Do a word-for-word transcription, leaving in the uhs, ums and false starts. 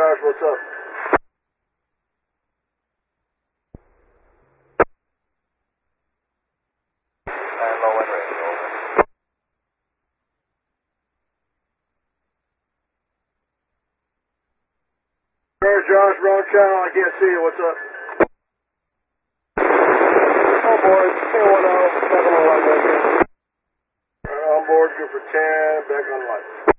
Josh, what's up? And low wind range, over. Hey, Josh, wrong channel, I can't see you, what's up? On board, ten one oh, back on the runway. On board, good for ten, back on light.